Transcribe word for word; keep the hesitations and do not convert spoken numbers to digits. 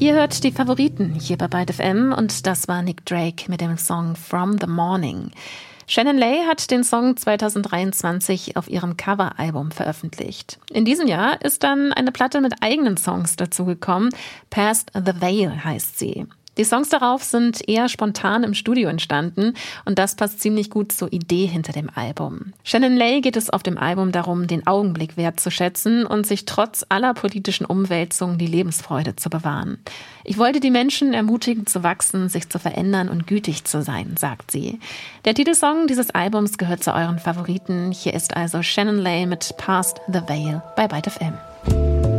Ihr hört die Favoriten hier bei Byte F M und das war Nick Drake mit dem Song From the Morning. Shannon Lay hat den Song zwanzig dreiundzwanzig auf ihrem Coveralbum veröffentlicht. In diesem Jahr ist dann eine Platte mit eigenen Songs dazugekommen. Past the Veil heißt sie. Die Songs darauf sind eher spontan im Studio entstanden und das passt ziemlich gut zur Idee hinter dem Album. Shannon Lay geht es auf dem Album darum, den Augenblick wertzuschätzen und sich trotz aller politischen Umwälzungen die Lebensfreude zu bewahren. Ich wollte die Menschen ermutigen zu wachsen, sich zu verändern und gütig zu sein, sagt sie. Der Titelsong dieses Albums gehört zu euren Favoriten. Hier ist also Shannon Lay mit Past the Veil bei Byte F M.